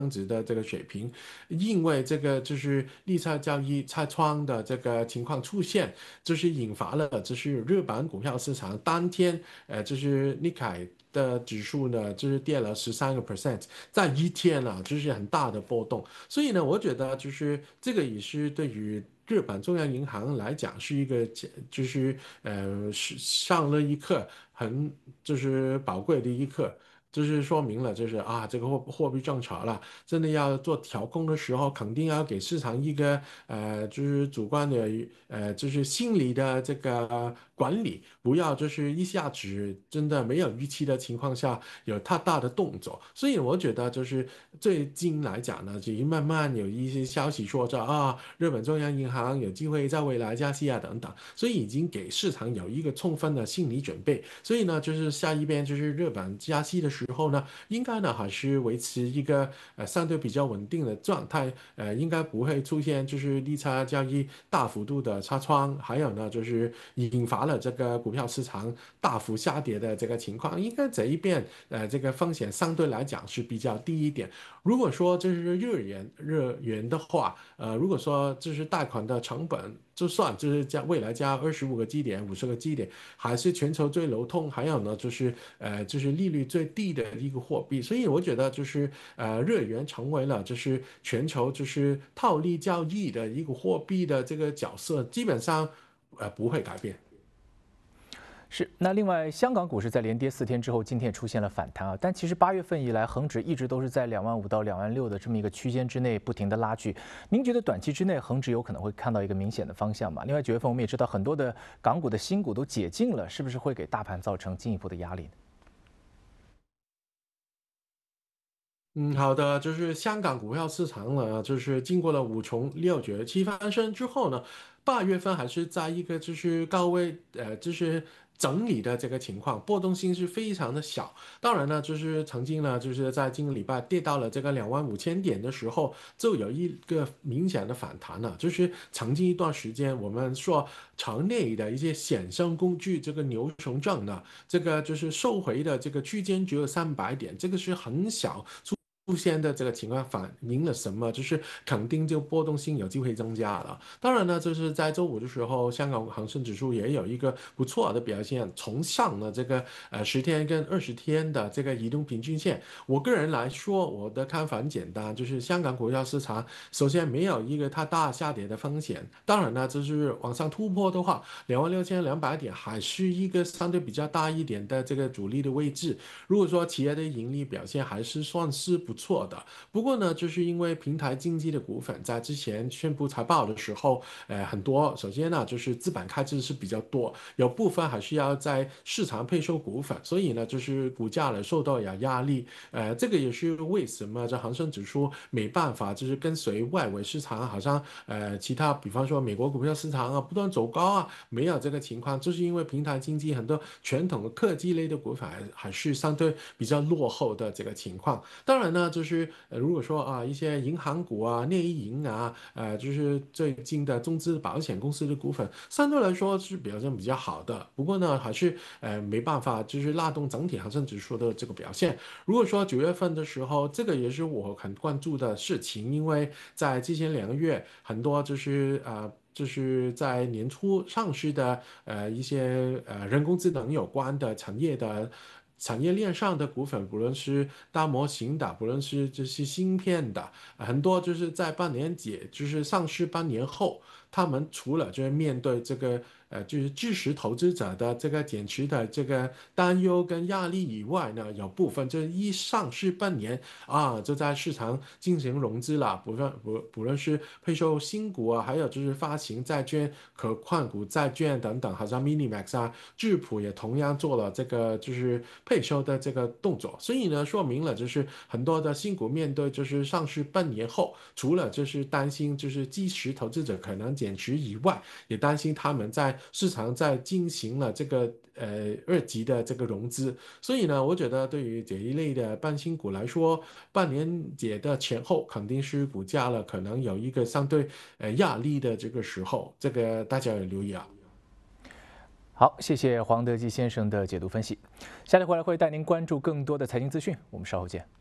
值的这个水平，因为这个就是利差交易拆穿的这个情况出现，就是引发了就是日本股票市场当天就是尼凯的指数呢，就是跌了13%，在一天呢，就是很大的波动。所以呢，我觉得就是这个也是对于日本中央银行来讲是一个就是是上了一课很就是宝贵的一课。就是说明了，就是啊，这个货币政策了，真的要做调控的时候，肯定要给市场一个就是主观的就是心理的这个管理，不要就是一下子真的没有预期的情况下有太大的动作。所以我觉得就是最近来讲呢，已经慢慢有一些消息说着啊，日本中央银行有机会在未来加息啊等等，所以已经给市场有一个充分的心理准备。所以呢，就是下一边就是日本加息的时候呢，应该呢还是维持一个相对比较稳定的状态，应该不会出现就是利差交易大幅度的擦窗，还有呢就是引发了这个股票市场大幅下跌的这个情况，应该这一边这个风险相对来讲是比较低一点。如果说这是日元的话，如果说就是贷款的成本，就算就是未来加25个基点、50个基点，还是全球最流通，还有呢就是利率最低的一个货币，所以我觉得就是日元成为了就是全球就是套利交易的一个货币的这个角色，基本上不会改变。 是，那另外，香港股市在连跌4天之后，今天也出现了反弹啊。但其实8月份以来，恒指一直都是在25000到26000的这么一个区间之内不停的拉锯。您觉得短期之内恒指有可能会看到一个明显的方向吗？另外9月份我们也知道很多的港股的新股都解禁了，是不是会给大盘造成进一步的压力呢？ 嗯，好的，就是香港股票市场呢，就是经过了五重六绝七翻身之后呢，8月份还是在一个就是高位就是整理的这个情况，波动性是非常的小。当然呢，就是曾经呢，就是在今个礼拜跌到了这个25000点的时候，就有一个明显的反弹了。就是曾经一段时间，我们说场内的一些衍生工具，这个牛熊证呢，这个就是收回的这个区间只有300点，这个是很小。出现的这个情况反映了什么？就是肯定就波动性有机会增加了。当然呢，就是在周五的时候，香港恒生指数也有一个不错的表现，重上了这个10天跟20天的这个移动平均线。我个人来说，我的看法很简单，就是香港股票市场首先没有一个太大下跌的风险。当然呢，就是往上突破的话，26200点还是一个相对比较大一点的这个阻力的位置。如果说企业的盈利表现还是算是不错的，不过呢，就是因为平台经济的股份在之前宣布财报的时候，很多首先呢就是资本开支是比较多，有部分还是要在市场配售股份，所以呢就是股价呢受到有压力，这个也是为什么这恒生指数没办法就是跟随外围市场，好像其他比方说美国股票市场啊不断走高啊，没有这个情况，就是因为平台经济很多传统的科技类的股份还是相对比较落后的这个情况。当然呢，就是如果说啊一些银行股啊、内银啊，就是最近的中资保险公司的股份，相对来说是表现比较好的。不过呢，还是没办法，就是拉动整体恒生指数的这个表现。如果说9月份的时候，这个也是我很关注的事情，因为在之前2个月，很多就是在年初上市的一些人工智能有关的产业的产业链上的股份，不论是大模型的，不论是这些芯片的，很多就是在半年节，就是上市半年后，他们除了就是面对这个就是知识投资者的这个减持的这个担忧跟压力以外呢，有部分就是一上市半年啊，就在市场进行融资了，不论是配售新股啊，还有就是发行债券、可换股债券等等，好像 Minimax 啊、智普也同样做了这个就是配售的这个动作，所以呢，说明了就是很多的新股面对就是上市半年后，除了就是担心就是基石投资者可能减持以外，也担心他们在市场在进行了这个2级的这个融资，所以呢，我觉得对于这一类的半新股来说，半年节的前后肯定是股价了可能有一个相对压力的这个时候，这个大家要留意啊。 好，谢谢黄德基先生的解读分析。下来回来会带您关注更多的财经资讯，我们稍后见。